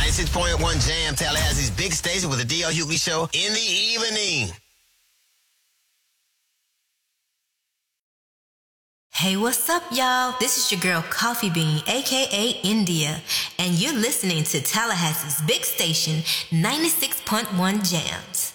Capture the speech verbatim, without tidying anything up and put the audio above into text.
ninety-six point one Jam, Tallahassee's big station with the D L Hughley Show in the evening. Hey, what's up, y'all? This is your girl Coffee Bean, a k a. India, and you're listening to Tallahassee's big station, ninety-six point one Jams.